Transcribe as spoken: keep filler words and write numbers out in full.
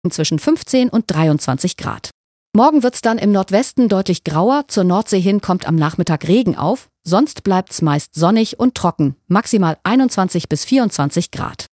zwischen fünfzehn und dreiundzwanzig Grad. Morgen wird's dann im Nordwesten deutlich grauer, zur Nordsee hin kommt am Nachmittag Regen auf, sonst bleibt's meist sonnig und trocken, maximal einundzwanzig bis vierundzwanzig Grad.